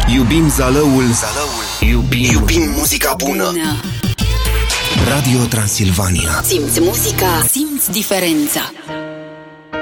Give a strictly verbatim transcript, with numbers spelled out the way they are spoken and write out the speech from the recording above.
Iubim Zalăul, Zalăul. Iubim, Iubim muzica bună. bună Radio Transilvania. Simți muzica, simți diferența.